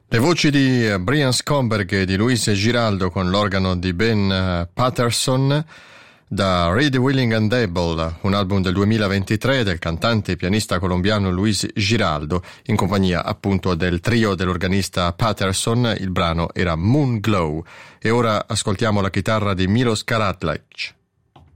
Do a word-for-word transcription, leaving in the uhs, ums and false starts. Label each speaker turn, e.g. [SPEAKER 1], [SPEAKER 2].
[SPEAKER 1] Le voci di Brian Scomberg e di Luis Giraldo con l'organo di Ben Patterson da Ready, Willing and Able, un album del duemilaventitré del cantante e pianista colombiano Luis Giraldo, in compagnia appunto del trio dell'organista Patterson. Il brano era Moon Glow. E ora ascoltiamo la chitarra di Milos Karadzic.